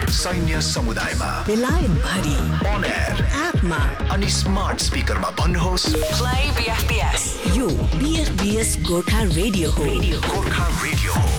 सैन्य समुदायमा, बेलायत भरि, अन एयर एपमा अनि स्मार्ट स्पिकरमा भन्नुहोस् प्ले बीएफबीएस। यो बीएफबीएस गोर्खा रेडियो हो। गोर्खा रेडियो हो।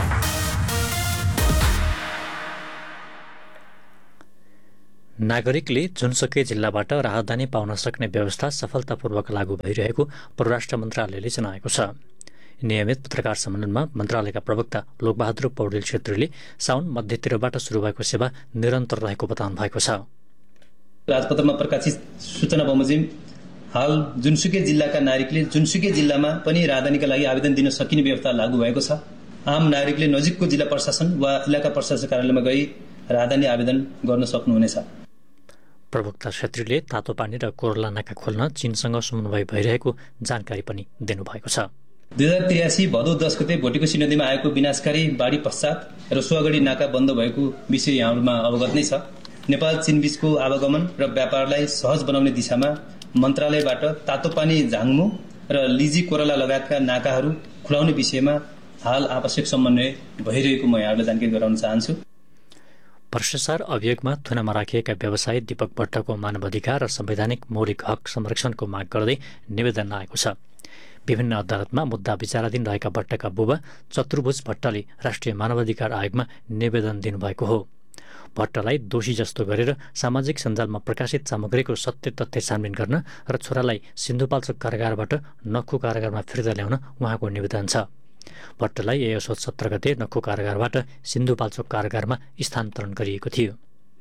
नागरिकले जुनसुकै जिल्लाबाट राहदानी पाउन सक्ने व्यवस्था सफलतापूर्वक लागू भइरहेको परराष्ट्र मन्त्रालयले जनाएको छ। नियमित पत्रकार सम्मेलनमा मन्त्रालयका प्रवक्ता लोकबहादुर पौडेल छेत्रीले साउन मध्यतिरबाट सुरु भएको सेवा निरन्तर रहेको बताउनु भएको छ। राजपत्रमा प्रकाशित सूचना बमोजिम हाल जुनसुकै जिल्लाका नागरिकले जुनसुकै जिल्लामा पनि राहदानीका लागि आवेदन दिन सकिने व्यवस्था लागू भएको छ। आम नागरिकले नजिकको जिल्ला प्रशासन वा इलाका प्रशासन कार्यालयमा गई राहदानी आवेदन गर्न सक्नुहुनेछ। प्रवक्ता छेत्रीले तातोपानी र कोरला नाका खोल्न चीनसँग समन्वय भइरहेको जानकारी पनि दिनुभएको छ। 2083 भदौ 10 गते भोटेकोशी नदीमा आएको विनाशकारी बाढी पश्चात रसुवागढी नाका बन्द भएको विषय यहाँहरूमा अवगत नै छ। नेपाल चीन बीचको आवागमन र व्यापारलाई सहज बनाउने दिशामा मन्त्रालयबाट तातोपानी झाङमु र लिजी कोरला लगायतका नाकाहरू खुलाउने विषयमा हाल आवश्यक समन्वय भइरहेको म यहाँहरूलाई जानकारी गराउन चाहन्छु। भ्रष्टाचार अभियोगमा थुनामा राखिएका व्यवसायी दीपक भट्टको मानवाधिकार र संवैधानिक मौलिक हक संरक्षणको माग गर्दै निवेदन आएको छ। विभिन्न अदालतमा मुद्दा विचाराधीन रहेका भट्टका बुबा चतुर्भुज भट्टले राष्ट्रिय मानवाधिकार आयोगमा निवेदन दिनुभएको हो। भट्टलाई दोषी जस्तो गरेर सामाजिक सञ्जालमा प्रकाशित सामग्रीको सत्य तथ्य छानबिन गर्न र छोरालाई सिन्धुपाल्चोक कारागारबाट नक्खु कारागारमा फिर्ता ल्याउन उहाँको निवेदन छ। भट्टलाई असोज 17 गते नक्खु कारागारबाट सिन्धुपाल्चोक कारागारमा स्थानान्तरण गरिएको थियो।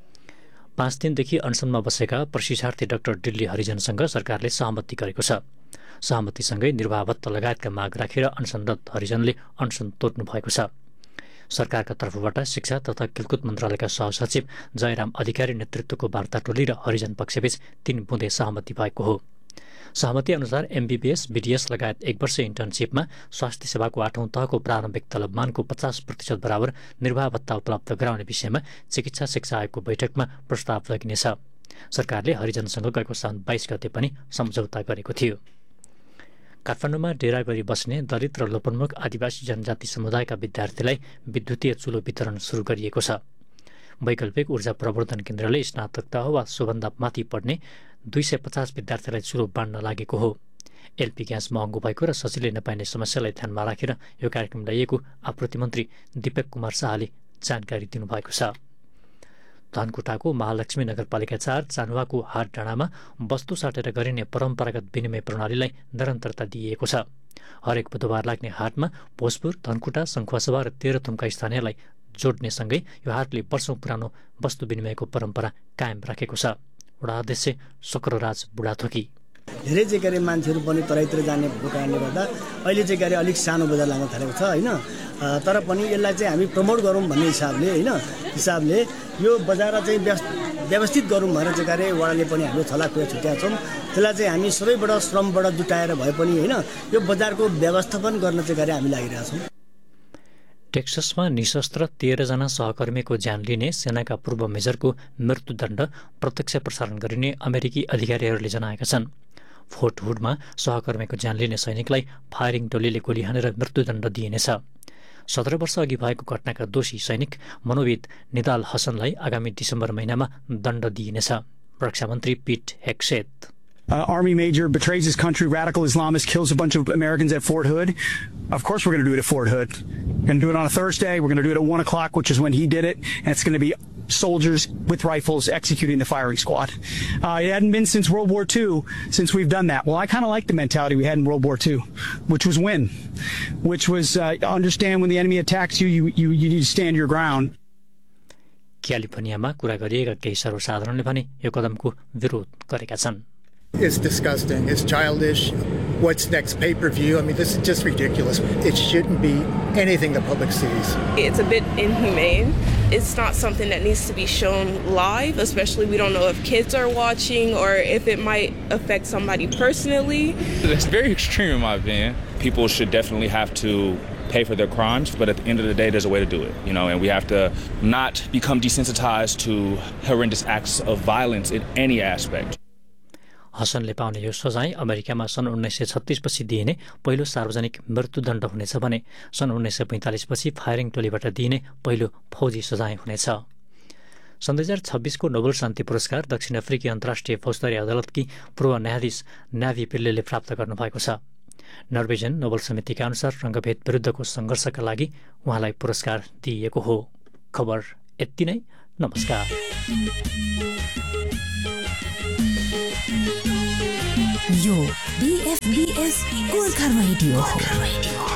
5 दिनदेखि अनसनमा बसेका प्रशिक्षार्थी डाक्टर दिल्ली हरिजनसँग सरकारले सहमति गरेको छ। सहमतिसँगै निर्वाह भत्ता लगायतका माग राखेर अनसनरत हरिजनले अनसन तोड्नु भएको छ। सरकारका तर्फबाट शिक्षा तथा खेलकुद मन्त्रालयका सहसचिव जयराम अधिकारी नेतृत्वको वार्ता टोली र हरिजन पक्षबीच 3 बुँदे सहमति भएको हो। सहमति अनुसार एमबीबीएस, बीडीएस लगायत 1 वर्ष इन्टर्नसिपमा स्वास्थ्य सेवाको 8औं तहको प्रारम्भिक तलबमानको 50% बराबर निर्वाह भत्ता उपलब्ध गराउने विषयमा चिकित्सा शिक्षा आयोगको बैठकमा प्रस्ताव लगिनेछ। सरकारले हरिजनसँग गएको साउन 22 गते पनि सम्झौता गरेको थियो। काठमाडौँमा डेरा गरी बस्ने दलित र लोपोन्मुख आदिवासी जनजाति समुदायका विद्यार्थीलाई विद्युतीय चुलो वितरण सुरु गरिएको छ। वैकल्पिक ऊर्जा प्रवर्धन केन्द्रले स्नातकता वा सोभन्दा माथि पढ्ने 250 विद्यार्थीलाई चुलो बाँड्न लागेको हो। एलपी ग्यास महँगो भएको र सजिलै नपाइने समस्यालाई ध्यानमा राखेर यो कार्यक्रम ल्याइएको आपूर्ति मन्त्री दीपक कुमार शाहले जानकारी दिनुभएको छ। धनकुटाको महालक्ष्मी नगरपालिका 4 चानुवाको हाट डाँडामा वस्तु साटेर गरिने परम्परागत विनिमय प्रणालीलाई निरन्तरता दिइएको छ। हरेक बुधबार लाग्ने हाटमा भोजपुर, धनकुटा, सङ्खुवासभा र तेह्रथुमका स्थानीयलाई जोड्ने सँगै यो हाटले वर्षौं पुरानो वस्तु विनिमयको परम्परा कायम राखेको छ। वडा अध्यक्ष शुक्रराज बुढाथोकी धेरै चाहिँ गरे मान्छेहरू पनि तराईतिर जाने भएको कारणले गर्दा अहिले चाहिँ गरे अलिक सानो बजार लाग्न थालेको छ हैन। तर पनि यसलाई चाहिँ हामी प्रमोट गरौँ भन्ने हिसाबले यो बजार चाहिँ व्यवस्थित गरौँ भनेर चाहिँ गरे वडाले पनि हाम्रो छलाखुला छुट्याएको छौँ। त्यसलाई चाहिँ हामी सबैबाट श्रमबाट जुटाएर भए पनि हैन यो बजारको व्यवस्थापन गर्न चाहिँ गरे हामी लागिरहेका छौँ। टेक्ससमा निशस्त्र 13 जना सहकर्मीको ज्यान लिने सेनाका पूर्व मेजरको मृत्युदण्ड प्रत्यक्ष प्रसारण गरिने अमेरिकी अधिकारीहरूले जनाएका छन्। फोर्ट हुडमा सहकर्मीको ज्यान लिने सैनिकलाई फायरिङ टोलीले गोली हानेर मृत्युदण्ड दिइनेछ। 17 वर्ष अघि भएको घटनाका दोषी सैनिक मनोविद निदाल हसनलाई आगामी डिसेम्बर महिनामा दण्ड दिइनेछ। रक्षा मन्त्री पीट हेक्सेट Army major betrays his country, radical Islamist, kills a bunch of Americans at Fort Hood. Of course we're going to do it at Fort Hood. We're going to do it on a Thursday. We're going to do it at 1 o'clock, which is when he did it. And it's going to be soldiers with rifles executing the firing squad. It hadn't been since World War II since we've done that. Well, I kind of like the mentality we had in World War II, which was win, which was understand when the enemy attacks you, you need to stand your ground. क्यालिफोर्नियामा कुरा गरिएका केही सर्वसाधारणले भने यो कदमको विरोध गरेका छन्। It's disgusting. It's childish. What's next? Pay-per-view? I mean, this is just ridiculous. It shouldn't be anything the public sees. It's a bit inhumane. It's not something that needs to be shown live, especially we don't know if kids are watching or if it might affect somebody personally. It's very extreme in my opinion. People should definitely have to pay for their crimes, but at the end of the day, there's a way to do it, you know, and we have to not become desensitized to horrendous acts of violence in any aspect. हसनले पाउने यो सजाय अमेरिकामा सन् 1936 पछि दिइने पहिलो सार्वजनिक मृत्युदण्ड हुनेछ भने सन् 1945 पछि फायरिङ टोलीबाट दिइने पहिलो फौजी सजाय हुनेछ। सन् 2026को नोबेल शान्ति पुरस्कार दक्षिण अफ्रिकी अन्तर्राष्ट्रिय फौजदारी अदालतकी पूर्व न्यायाधीश न्याभी पिल्लेले प्राप्त गर्नुभएको छ। नर्वेजियन नोबेल समितिका अनुसार रङ्गभेद विरुद्धको सङ्घर्षका लागि उहाँलाई पुरस्कार दिइएको हो। खबर यति नै। नमस्कार। यो BFBS गोर्खा रेडियो हो।